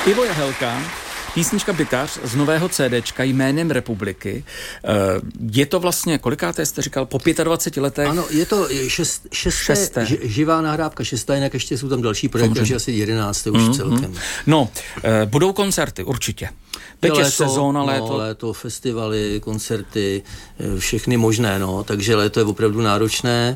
Ivo Jahelka, písnička Bytař z nového CDčka Jménem republiky. Je to vlastně, kolikáté jste říkal, po 25 letech? Ano, je to šesté. Živá nahrávka, šestá, jinak ještě jsou tam další projekty, takže asi 11. už celkem. No, budou koncerty, určitě. Teď je sezóna, léto. Léto, festivaly, koncerty, všechny možné, takže léto je opravdu náročné.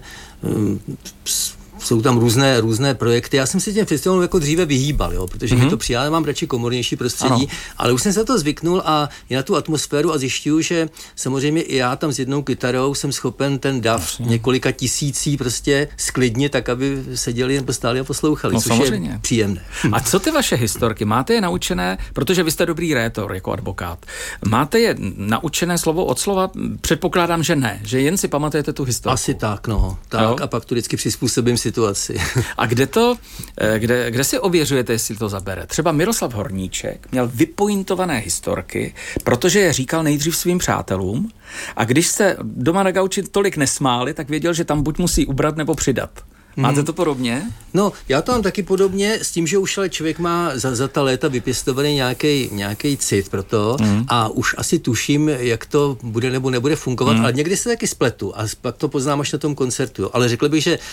Jsou tam různé projekty. Já jsem si těm festivalům jako dříve vyhýbal, protože mi to přijde, já mám radši komornější prostředí, ale už jsem se to zvyknul a je na tu atmosféru a zjišťuju, že samozřejmě i já tam s jednou kytarou jsem schopen ten dav několika tisící prostě sklidnit tak, aby seděli nebo stáli a poslouchali, což samozřejmě je příjemné. A co ty vaše historky? Máte je naučené, protože vy jste dobrý rétor jako advokát. Máte je naučené slovo od slova? Předpokládám, že ne, že jen si pamatujete tu historku. Asi tak, a pak to vždycky přizpůsobím situaci. A kde si ověřujete, jestli to zabere? Třeba Miroslav Horníček měl vypointované historky, protože je říkal nejdřív svým přátelům a když se doma na gauči tolik nesmáli, tak věděl, že tam buď musí ubrat nebo přidat. Máte to podobně? No, já to mám taky podobně s tím, že už ale člověk má za ta léta vypěstovaný nějaký cit pro to a už asi tuším, jak to bude nebo nebude fungovat, ale někdy se taky spletu a pak to poznám až na tom koncertu. Ale řekl bych, že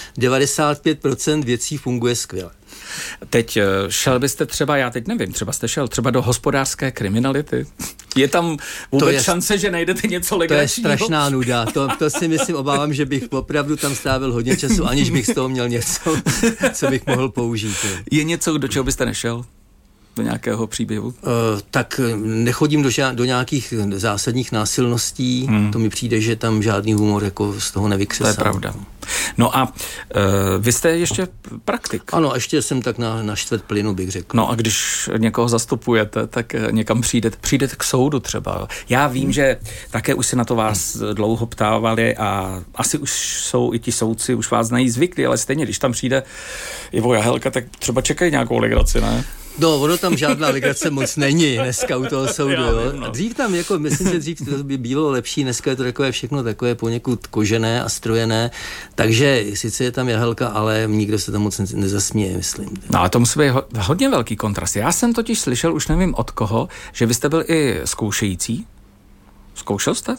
95% věcí funguje skvěle. Teď šel byste třeba, já teď nevím, třeba jste šel třeba do hospodářské kriminality? Je tam vůbec šance, že najdete něco legračního? To je strašná nuda. To si myslím, obávám, že bych opravdu tam strávil hodně času, aniž bych z toho měl něco, co bych mohl použít. Je něco, do čeho byste nešel? Do nějakého příběhu? Tak nechodím do nějakých zásadních násilností. To mi přijde, že tam žádný humor jako z toho nevykřesám. To je pravda. No a vy jste ještě praktik. Ano, ještě jsem tak na čtvrt plynu, bych řekl. No a když někoho zastupujete, tak někam přijdete k soudu třeba. Já vím, že také už si na to vás dlouho ptávali a asi už jsou i ti soudci, už vás znají zvyklí, ale stejně, když tam přijde Ivo Jahelka, tak třeba čekají nějakou legraci, ne? No, ono tam žádná legrace moc není dneska u toho soudu, jo. Dřív tam, myslím, že dřív to by bylo lepší, dneska je to takové všechno takové poněkud kožené a strojené, takže sice je tam Jahelka, ale nikdo se tam moc nezasměje, myslím. No a to musí být hodně velký kontrast. Já jsem totiž slyšel, už nevím od koho, že vy jste byl i zkoušející. Zkoušel jste?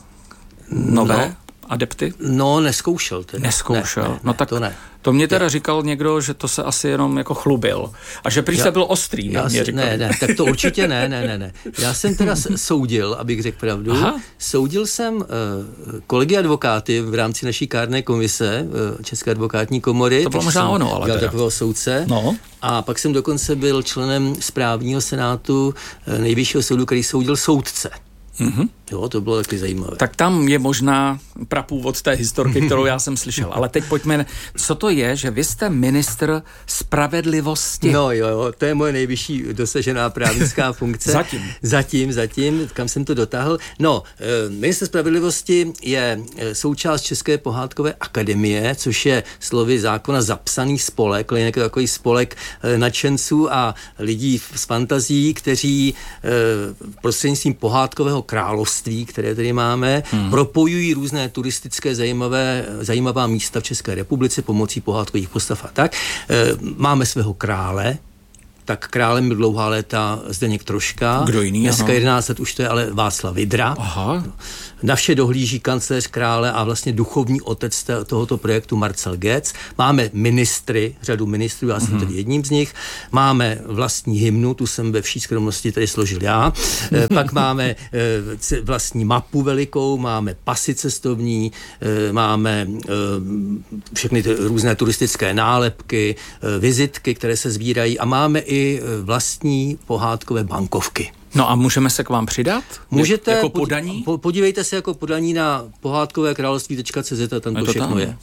Nové adepty? No, neskoušel. Neskoušel? Ne, tak to ne. To mě teda říkal někdo, že to se asi jenom jako chlubil. A že prý se byl ostrý. Ne, tak to určitě ne. Já jsem teda soudil, abych řekl pravdu. Aha. Soudil jsem kolegy advokáty v rámci naší kárné komise České advokátní komory. To bylo možná ono, ale takového soudce. No. A pak jsem dokonce byl členem správního senátu Nejvyššího soudu, který soudil soudce. Jo, to bylo taky zajímavé. Tak tam je možná prapůvod té historky, kterou já jsem slyšel. Ale teď pojďme, co to je, že vy jste ministr spravedlivosti? No jo, to je moje nejvyšší dosažená právnická funkce. Zatím, kam jsem to dotáhl. No, ministr spravedlivosti je součást České pohádkové akademie, což je slovy zákona zapsaný spolek, nějaký takový spolek nadšenců a lidí s fantazí, kteří prostřednictvím pohádkového království, které tady máme, propojují různé turistické zajímavá místa v České republice pomocí pohádkových postav a tak. Máme svého krále, tak králem byl dlouhá léta Zdeněk Troška. Kdo jiný? Dneska 11 let už to je ale Václav Vydra. Aha. Na vše dohlíží kancléř krále a vlastně duchovní otec tohoto projektu Marcel Gec. Máme ministry, řadu ministrů, já jsem tedy jedním z nich. Máme vlastní hymnu, tu jsem ve vší skromnosti tady složil já. Pak máme vlastní mapu velikou, máme pasy cestovní, máme všechny ty různé turistické nálepky, vizitky, které se sbírají a máme i vlastní pohádkové bankovky. No a můžeme se k vám přidat? Můžete, jako podaní? Podívejte se jako podaní na pohádkovekrálovství.cz a tam to všechno je.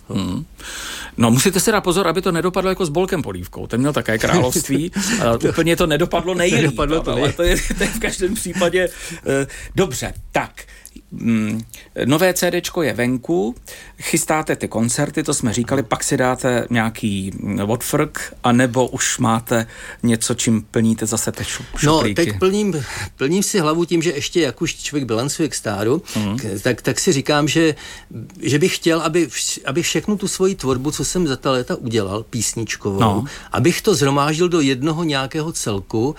No musíte si dát pozor, aby to nedopadlo jako s Bolkem Polívkou. Ten měl také království a úplně to nedopadlo nejlíp. Ale to je v každém případě dobře. Tak, nové CDčko je venku, chystáte ty koncerty, to jsme říkali, pak si dáte nějaký odfrk, anebo už máte něco, čím plníte zase ty šuplíky? No, teď plním si hlavu tím, že ještě jak už člověk bilancuje k stáru, tak si říkám, že bych chtěl, aby všechnu tu svoji tvorbu, co jsem za ta léta udělal, písničkovou, abych to zhromáždil do jednoho nějakého celku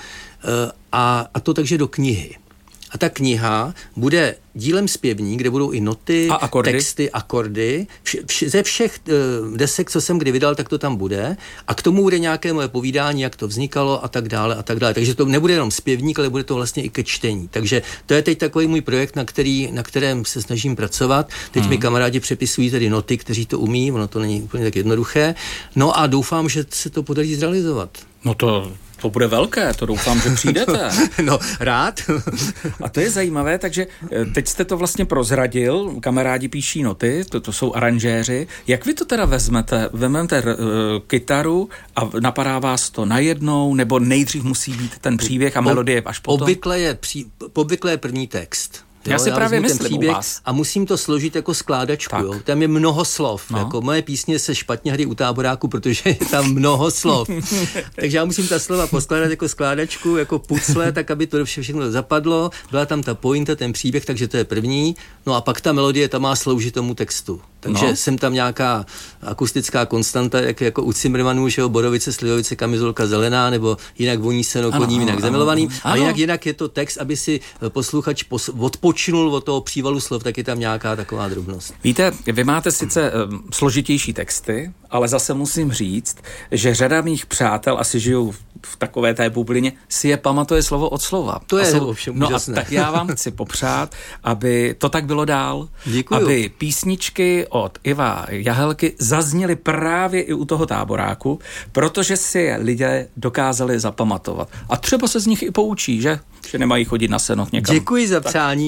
a to takže do knihy. A ta kniha bude dílem zpěvní, kde budou i noty, texty, akordy. Ze všech desek, co jsem kdy vydal, tak to tam bude. A k tomu bude nějaké moje povídání, jak to vznikalo a tak dále a tak dále. Takže to nebude jenom zpěvník, ale bude to vlastně i ke čtení. Takže to je teď takový můj projekt, na kterém se snažím pracovat. Teď mi kamarádi přepisují tedy noty, kteří to umí, ono to není úplně tak jednoduché. No a doufám, že se to podaří zrealizovat. No to bude velké, to doufám, že přijdete. No, rád. A to je zajímavé, takže teď jste to vlastně prozradil, kamarádi píší noty, to jsou aranžéři. Jak vy to teda vezmete? Vezmete kytaru a napadá vás to najednou, nebo nejdřív musí být ten příběh a melodie až potom? Obvykle je první text. Já si právě myslím u vás. A musím to složit jako skládačku. Jo. Tam je mnoho slov. No. Jako moje písně se špatně hrají u táboráku, protože je tam mnoho slov. Takže já musím ta slova poskládat jako skládačku, jako pucle, tak aby to všechno zapadlo. Byla tam ta pointa, ten příběh, takže to je první. No a pak ta melodie, ta má sloužit tomu textu. Takže jsem tam nějaká akustická konstanta, jako u Cimrmanů, že jo, Borovice, Slivovice, kamizolka zelená, nebo jinak voní seno koním, jinak zamilovaným. A jinak je to text, aby si posluchač odpočinul od toho přívalu slov, tak je tam nějaká taková drobnost. Víte, vy máte sice složitější texty, ale zase musím říct, že řada mých přátel, asi žijou v takové té bublině, si je pamatuje slovo od slova. To je ovšem úžasné. A tak já vám chci popřát, aby to tak bylo dál. Děkuju. Aby písničky od Iva Jahelky zazněly právě i u toho táboráku, protože si je lidé dokázali zapamatovat. A třeba se z nich i poučí, že nemají chodit na seno někam. Děkuji za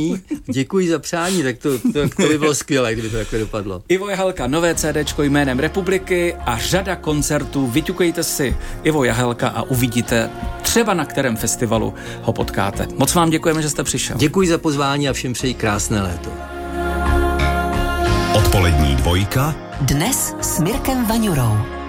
přání, tak to by bylo skvělé, kdyby to takhle dopadlo. Ivo Jahelka, nové CDčko jménem Republiky a řada koncertů. Vyťukejte si Ivo Jahelka a uvidíte třeba na kterém festivalu ho potkáte. Moc vám děkujeme, že jste přišel. Děkuji za pozvání a všem přeji krásné léto. Odpolední dvojka. Dnes s Mirkem Vaňurou.